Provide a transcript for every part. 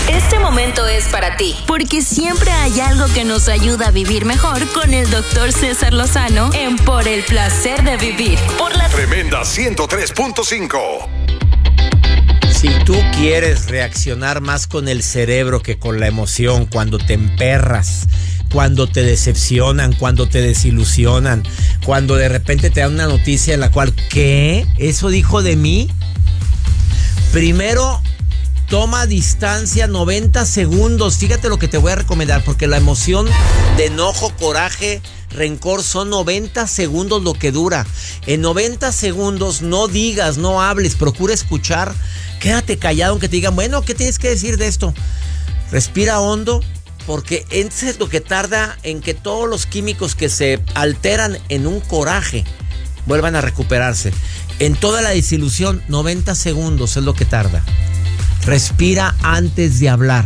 Este momento es para ti, porque siempre hay algo que nos ayuda a vivir mejor con el Dr. César Lozano en Por el Placer de Vivir. Por la Tremenda 103.5. Si tú quieres reaccionar más con el cerebro que con la emoción, cuando te emperras, cuando te decepcionan, cuando te desilusionan, cuando de repente te dan una noticia en la cual, ¿qué? ¿Eso dijo de mí? Primero, toma distancia 90 segundos. Fíjate lo que te voy a recomendar, porque la emoción de enojo, coraje, rencor son 90 segundos lo que dura. En 90 segundos no digas, no hables, procura escuchar. Quédate callado aunque te digan, bueno, ¿qué tienes que decir de esto? Respira hondo, porque eso es lo que tarda en que todos los químicos que se alteran en un coraje vuelvan a recuperarse. En toda la desilusión, 90 segundos es lo que tarda. Respira antes de hablar.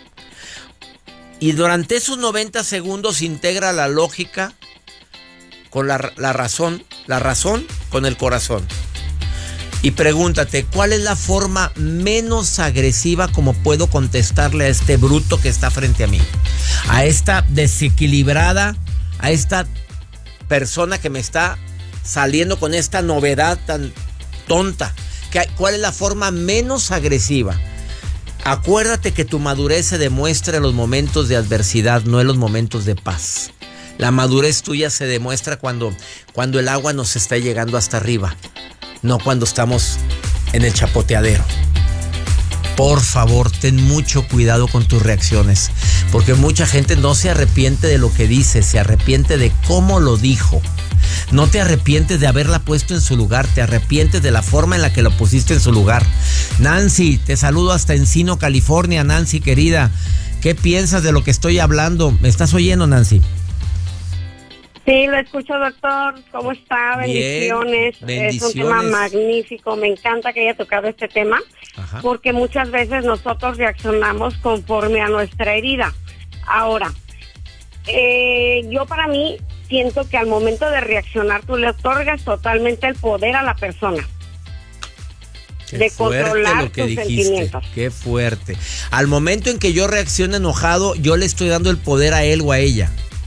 Y durante esos 90 segundos integra la lógica con la razón con el corazón. Y pregúntate, ¿cuál es la forma menos agresiva como puedo contestarle a este bruto que está frente a mí? A esta desequilibrada, a esta persona que me está saliendo con esta novedad tan tonta. ¿Cuál es la forma menos agresiva? Acuérdate que tu madurez se demuestra en los momentos de adversidad, no en los momentos de paz. La madurez tuya se demuestra cuando el agua nos está llegando hasta arriba, no cuando estamos en el chapoteadero. Por favor, ten mucho cuidado con tus reacciones, porque mucha gente no se arrepiente de lo que dice, se arrepiente de cómo lo dijo. No te arrepientes de haberla puesto en su lugar, te arrepientes de la forma en la que lo pusiste en su lugar. Nancy, te saludo hasta Encino, California. Nancy, querida, ¿qué piensas de lo que estoy hablando? ¿Me estás oyendo, Nancy? Sí, lo escucho, doctor. ¿Cómo está? Bendiciones. Bendiciones. Es un tema magnífico. Me encanta que haya tocado este tema. Ajá. Porque muchas veces nosotros reaccionamos conforme a nuestra herida. Ahora, yo para mí siento que al momento de reaccionar tú le otorgas totalmente el poder a la persona. Qué de fuerte controlar lo que tus dijiste. sentimientos. Qué fuerte. Al momento en que yo reacciono enojado, yo le estoy dando el poder a él o a ella.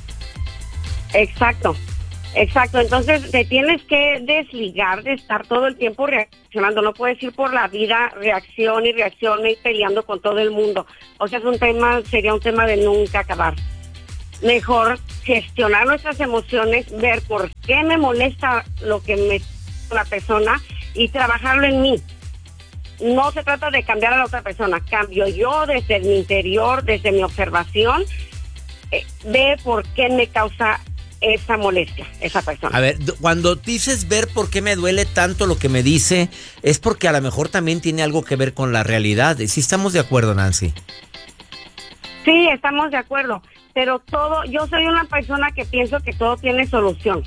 Exacto. Entonces te tienes que desligar de estar todo el tiempo reaccionando. No puedes ir por la vida reacciona y peleando con todo el mundo. O sea, sería un tema de nunca acabar. Mejor gestionar nuestras emociones, ver por qué me molesta lo que me la persona y trabajarlo en mí. No se trata de cambiar a la otra persona, cambio yo desde mi interior, desde mi observación, ve por qué me causa esa molestia, esa persona. A ver, cuando dices ver por qué me duele tanto lo que me dice, es porque a lo mejor también tiene algo que ver con la realidad. ¿Sí estamos de acuerdo, Nancy? Sí, estamos de acuerdo, pero yo soy una persona que pienso que todo tiene solución.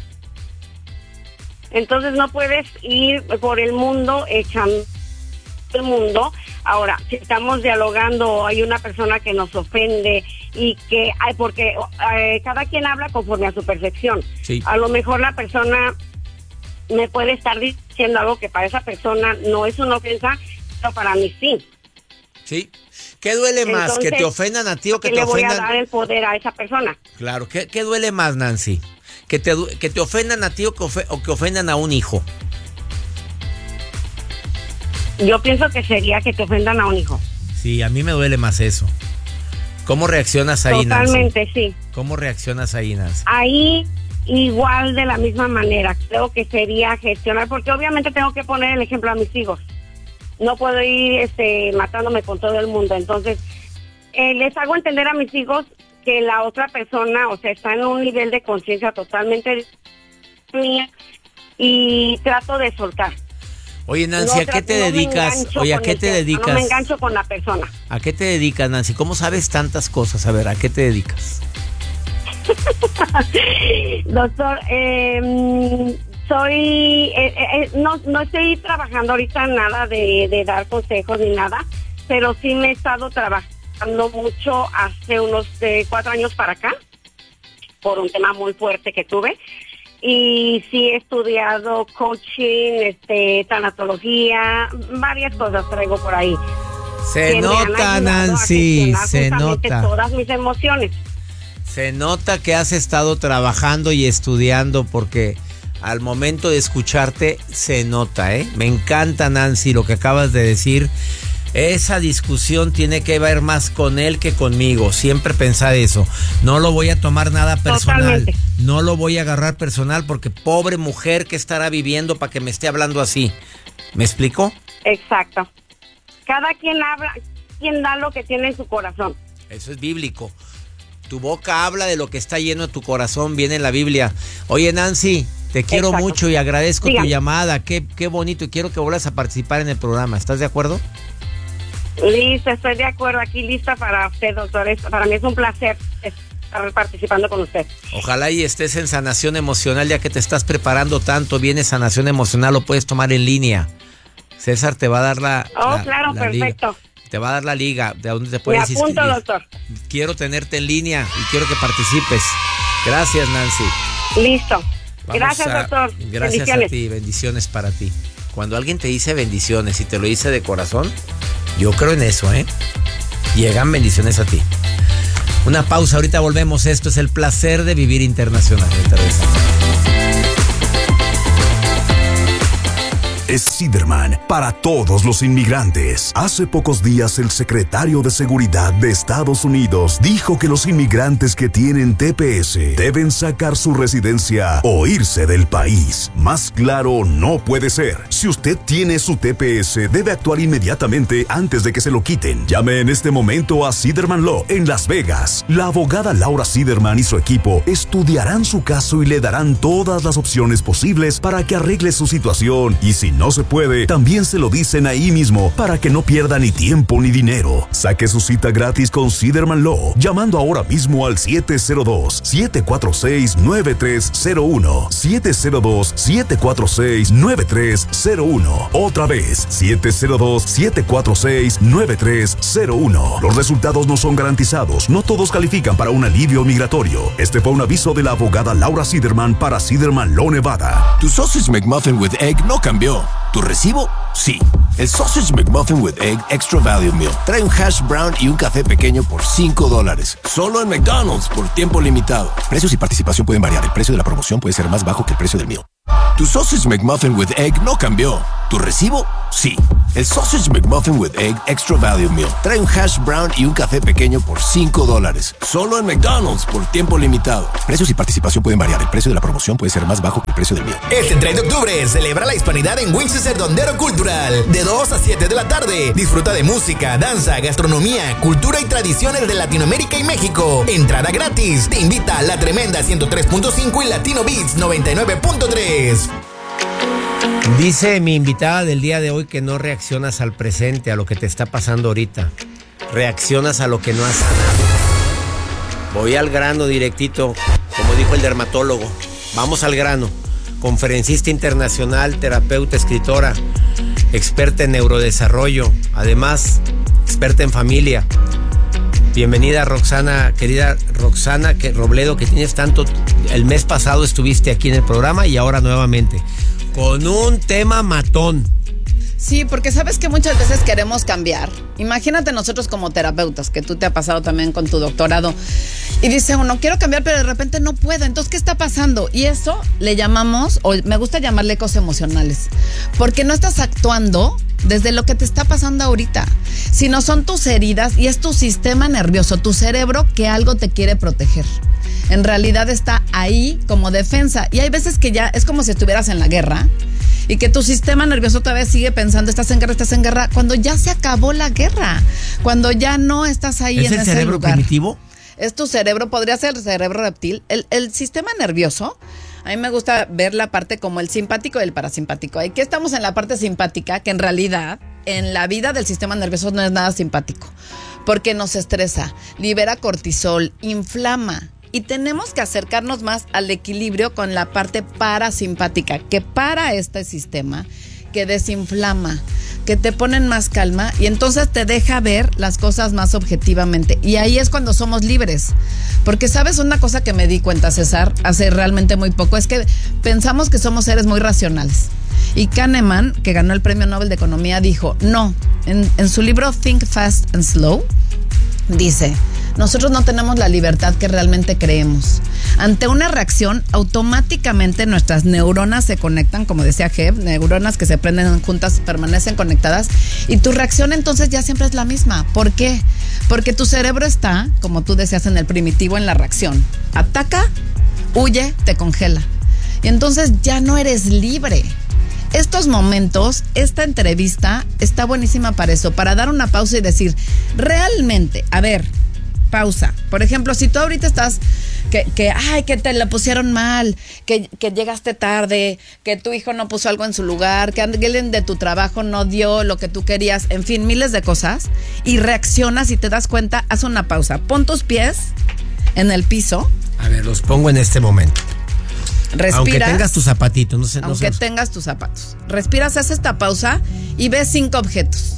Entonces no puedes ir por el mundo echando el mundo. Ahora, si estamos dialogando, hay una persona que nos ofende y que porque cada quien habla conforme a su percepción. Sí. A lo mejor la persona me puede estar diciendo algo que para esa persona no es una ofensa, pero para mí sí. Sí. ¿Qué duele más? Entonces, ¿que te ofendan a ti o que te le voy ofendan? a dar el poder a esa persona. Claro. ¿Qué duele más, Nancy? ¿Que te ofendan a ti o que ofendan a un hijo? Yo pienso que sería que te ofendan a un hijo. Sí, a mí me duele más eso. ¿Cómo reaccionas ahí, Nancy? Totalmente, sí. ¿Cómo reaccionas ahí, Nancy? Ahí igual de la misma manera. Creo que sería gestionar, porque obviamente tengo que poner el ejemplo a mis hijos. No puedo ir matándome con todo el mundo. Entonces, les hago entender a mis hijos que la otra persona, o sea, está en un nivel de conciencia totalmente mía y trato de soltar. Oye, Nancy, ¿a qué te dedicas? Oye, ¿a qué te dedicas? No me engancho con la persona. ¿A qué te dedicas, Nancy? ¿Cómo sabes tantas cosas? A ver, ¿a qué te dedicas? Doctor, no estoy trabajando ahorita nada de dar consejos ni nada, pero sí me he estado trabajando mucho hace unos 4 años para acá, por un tema muy fuerte que tuve. Y sí he estudiado coaching, tanatología, varias cosas traigo por ahí. Se nota, Nancy, se nota. Todas mis emociones. Se nota que has estado trabajando y estudiando porque al momento de escucharte se nota, ¿eh? Me encanta, Nancy, lo que acabas de decir. Esa discusión tiene que ver más con él que conmigo. Siempre pensar eso. No lo voy a tomar nada personal. Totalmente. No lo voy a agarrar personal porque pobre mujer que estará viviendo para que me esté hablando así. ¿Me explico? Exacto. Cada quien habla, quien da lo que tiene en su corazón. Eso es bíblico. Tu boca habla de lo que está lleno de tu corazón, viene en la Biblia. Oye, Nancy, te quiero Exacto. mucho y agradezco Dígame. tu llamada. Qué bonito, y quiero que vuelvas a participar en el programa. ¿Estás de acuerdo? Listo, estoy de acuerdo. Aquí lista para usted, doctor. Para mí es un placer estar participando con usted. Ojalá y estés en sanación emocional, ya que te estás preparando tanto. Viene sanación emocional, lo puedes tomar en línea. César te va a dar Claro, la perfecto. liga. Te va a dar la liga de donde te Me puedes apunto, inscribir. doctor. Quiero tenerte en línea y quiero que participes. Gracias, Nancy. Listo. Vamos Gracias, a- doctor. Gracias Bendiciones. a ti, bendiciones para ti. Cuando alguien te dice bendiciones y te lo dice de corazón, yo creo en eso, ¿eh? Llegan bendiciones a ti. Una pausa, ahorita volvemos. Esto es El Placer de Vivir Internacional. Ahorita regresamos. Es Siderman para todos los inmigrantes. Hace pocos días el secretario de Seguridad de Estados Unidos dijo que los inmigrantes que tienen TPS deben sacar su residencia o irse del país. Más claro no puede ser. Si usted tiene su TPS, debe actuar inmediatamente antes de que se lo quiten. Llame en este momento a Siderman Law en Las Vegas. La abogada Laura Siderman y su equipo estudiarán su caso y le darán todas las opciones posibles para que arregle su situación. Y si no se puede, también se lo dicen ahí mismo para que no pierda ni tiempo ni dinero. Saque su cita gratis con Siderman Law llamando ahora mismo al 702-746-9301. 702-746-9301. Otra vez, 702-746-9301. Los resultados no son garantizados. No todos califican para un alivio migratorio. Este fue un aviso de la abogada Laura Siderman para Siderman Law Nevada. Tu Sausage McMuffin with Egg no cambió. ¿Tu recibo? Sí. El Sausage McMuffin with Egg Extra Value Meal trae un hash brown y un café pequeño por $5. Solo en McDonald's por tiempo limitado. Precios y participación pueden variar. El precio de la promoción puede ser más bajo que el precio del meal. Tu Sausage McMuffin with Egg no cambió. ¿Tu recibo? Sí. El Sausage McMuffin with Egg Extra Value Meal trae un hash brown y un café pequeño por $5. Solo en McDonald's por tiempo limitado. Precios y participación pueden variar. El precio de la promoción puede ser más bajo que el precio del meal. Este 3 de octubre celebra la hispanidad en Winchester Dondero Cultural. De 2 a 7 de la tarde. Disfruta de música, danza, gastronomía, cultura y tradiciones de Latinoamérica y México. Entrada gratis. Te invita a La Tremenda 103.5 y Latino Beats 99.3. Dice mi invitada del día de hoy que no reaccionas al presente, a lo que te está pasando ahorita. Reaccionas a lo que no has sanado. Voy al grano directito, como dijo el dermatólogo. Vamos al grano. Conferencista internacional, terapeuta, escritora, experta en neurodesarrollo, además experta en familia. Bienvenida, Roxana, querida Roxana Robledo, que tienes tanto. El mes pasado estuviste aquí en el programa y ahora nuevamente con un tema matón. Sí, porque sabes que muchas veces queremos cambiar. Imagínate nosotros como terapeutas, que tú te ha pasado también con tu doctorado, y dice uno, quiero cambiar, pero de repente no puedo. Entonces, ¿qué está pasando? Y eso le llamamos, o me gusta llamarle ecos emocionales, porque no estás actuando desde lo que te está pasando ahorita, sino son tus heridas y es tu sistema nervioso, tu cerebro que algo te quiere proteger. En realidad está ahí como defensa. Y hay veces que ya es como si estuvieras en la guerra y que tu sistema nervioso todavía sigue pensando, estás en guerra, cuando ya se acabó la guerra, cuando ya no estás ahí en ese lugar. ¿Es el cerebro primitivo? Es tu cerebro, podría ser el cerebro reptil. El sistema nervioso, a mí me gusta ver la parte como el simpático y el parasimpático. Aquí estamos en la parte simpática, que en realidad en la vida del sistema nervioso no es nada simpático, porque nos estresa, libera cortisol, inflama. Y tenemos que acercarnos más al equilibrio con la parte parasimpática, que para este sistema, que desinflama, que te pone en más calma y entonces te deja ver las cosas más objetivamente. Y ahí es cuando somos libres. Porque sabes una cosa que me di cuenta, César, hace realmente muy poco, es que pensamos que somos seres muy racionales. Y Kahneman, que ganó el Premio Nobel de Economía, dijo, no, en su libro Think Fast and Slow, dice, nosotros no tenemos la libertad que realmente creemos. Ante una reacción, automáticamente nuestras neuronas se conectan, como decía Jeb, neuronas que se prenden juntas permanecen conectadas, y tu reacción entonces ya siempre es la misma. ¿Por qué? Porque tu cerebro está, como tú decías, en el primitivo, en la reacción. Ataca, huye, te congela. Y entonces ya no eres libre. Estos momentos, esta entrevista está buenísima para eso, para dar una pausa y decir, realmente, a ver, pausa. Por ejemplo, si tú ahorita estás que te la pusieron mal, que llegaste tarde, que tu hijo no puso algo en su lugar, que alguien de tu trabajo no dio lo que tú querías, en fin, miles de cosas, y reaccionas y te das cuenta, haz una pausa. Pon tus pies en el piso. A ver, los pongo en este momento. Respiras. Aunque tengas tus zapatitos, tengas tus zapatos. Respiras, haces esta pausa y ves 5 objetos.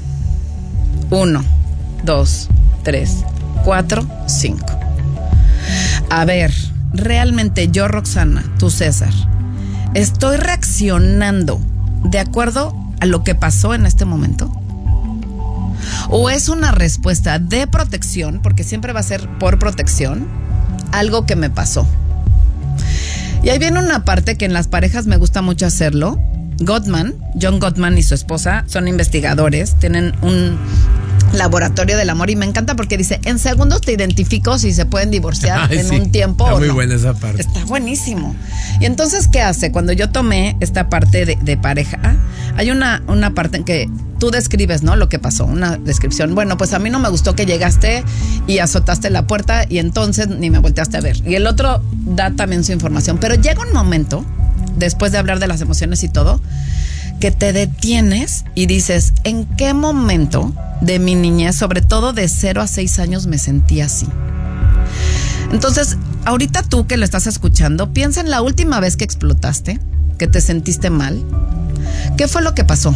1, 2, 3, 4, 5. A ver, realmente yo, Roxana, tú, César, ¿estoy reaccionando de acuerdo a lo que pasó en este momento? ¿O es una respuesta de protección, porque siempre va a ser por protección, algo que me pasó? Y ahí viene una parte que en las parejas me gusta mucho hacerlo. John Gottman y su esposa son investigadores, tienen un laboratorio del amor y me encanta porque dice, en segundos te identifico si se pueden divorciar un tiempo o no. Está muy buena esa parte. Está buenísimo. Y entonces, ¿qué hace? Cuando yo tomé esta parte de pareja, hay una parte en que tú describes, ¿no? Lo que pasó, una descripción. Bueno, pues a mí no me gustó que llegaste y azotaste la puerta y entonces ni me volteaste a ver. Y el otro da también su información. Pero llega un momento, después de hablar de las emociones y todo, que te detienes y dices, ¿en qué momento de mi niñez, sobre todo de 0 a 6 años, me sentí así? Entonces, ahorita tú que lo estás escuchando, piensa en la última vez que explotaste, que te sentiste mal. ¿Qué fue lo que pasó?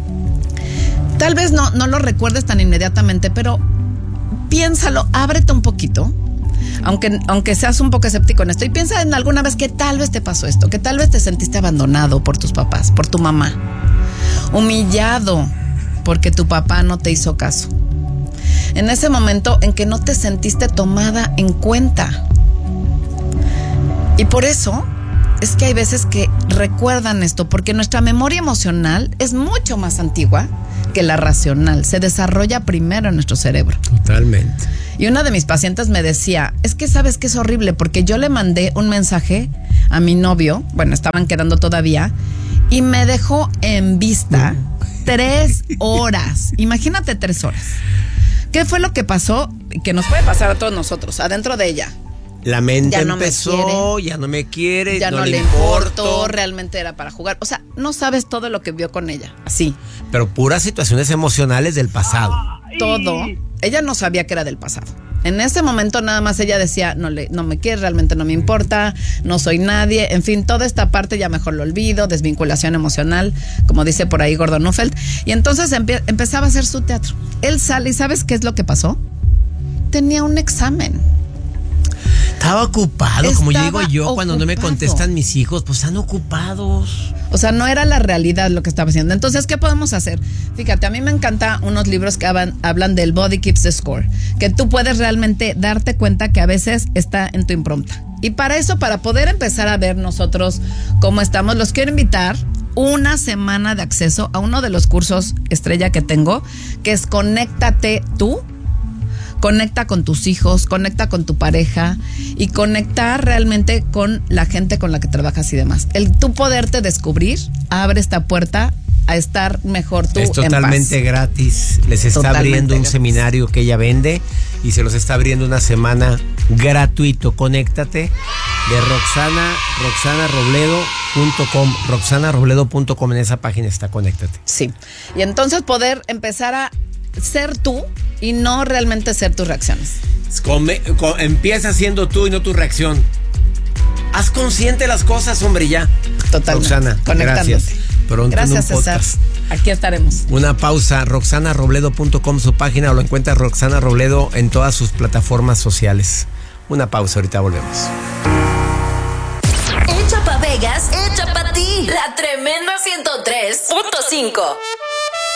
Tal vez no lo recuerdes tan inmediatamente, pero piénsalo, ábrete un poquito, aunque seas un poco escéptico en esto, y piensa en alguna vez que tal vez te pasó esto, que tal vez te sentiste abandonado por tus papás, por tu mamá, humillado porque tu papá no te hizo caso. En ese momento en que no te sentiste tomada en cuenta. Y por eso es que hay veces que recuerdan esto, porque nuestra memoria emocional es mucho más antigua que la racional. Se desarrolla primero en nuestro cerebro. Totalmente. Y una de mis pacientes me decía, es que sabes que es horrible, porque yo le mandé un mensaje a mi novio, bueno, estaban quedando todavía, y me dejó en vista 3 horas. Imagínate 3 horas. ¿Qué fue lo que pasó? Que nos puede pasar a todos nosotros, adentro de ella. La mente ya no empezó, ya no me quiere, ya no le importó, realmente era para jugar. O sea, no sabes todo lo que vio con ella, así. Pero puras situaciones emocionales del pasado. Todo. Ella no sabía que era del pasado. En ese momento nada más ella decía, no me quiere, realmente no me importa, no soy nadie. En fin, toda esta parte ya mejor lo olvido, desvinculación emocional, como dice por ahí Gordon Neufeld. Y entonces empezaba a hacer su teatro. Él sale y ¿sabes qué es lo que pasó? Tenía un examen. Estaba ocupado, como yo digo yo, cuando no me contestan mis hijos, pues están ocupados. O sea, no era la realidad lo que estaba haciendo. Entonces, ¿qué podemos hacer? Fíjate, a mí me encantan unos libros que hablan del Body Keeps the Score, que tú puedes realmente darte cuenta que a veces está en tu impronta. Y para eso, para poder empezar a ver nosotros cómo estamos, los quiero invitar una semana de acceso a uno de los cursos estrella que tengo, que es Conéctate Tú. Conecta con tus hijos, conecta con tu pareja y conectar realmente con la gente con la que trabajas y demás. El tú poderte descubrir abre esta puerta a estar mejor tú en paz. Es totalmente gratis. Les está abriendo un seminario que ella vende y se los está abriendo una semana gratuito. Conéctate de roxanarobledo.com. roxanarobledo.com, en esa página está Conéctate. Sí. Y entonces poder empezar a ser tú y no realmente ser tus reacciones. Empieza siendo tú y no tu reacción. Haz consciente las cosas, hombre, ya. Totalmente. Roxana, gracias. Pronto gracias, en un César. podcast. Aquí estaremos. Una pausa. roxanarobledo.com, su página, o lo encuentras Roxana Robledo en todas sus plataformas sociales. Una pausa, ahorita volvemos. Hecha pa' Vegas, hecha pa' ti. aquí, la tremenda 103.5.